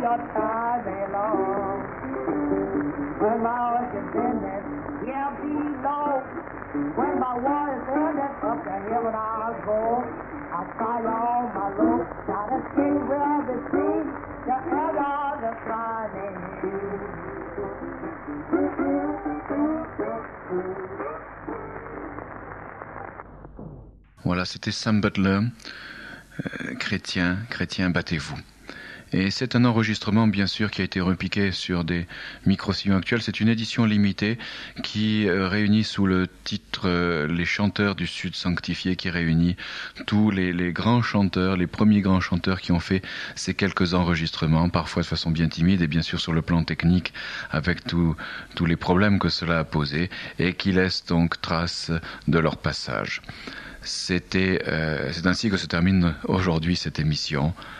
your time along. When my ocean's in it, yeah, below. When my water's in it, up to heaven I'll go. I'll fly on my rope, try to see where the sea, the end of the flying. Voilà, c'était Sam Butler, chrétien, battez-vous. Et c'est un enregistrement, bien sûr, qui a été repiqué sur des micro-sillons actuels. C'est une édition limitée qui réunit sous le titre Les chanteurs du Sud sanctifié, qui réunit tous les grands chanteurs, les premiers grands chanteurs qui ont fait ces quelques enregistrements, parfois de façon bien timide et bien sûr sur le plan technique, avec tous les problèmes que cela a posés, et qui laissent donc trace de leur passage. C'est ainsi que se termine aujourd'hui cette émission.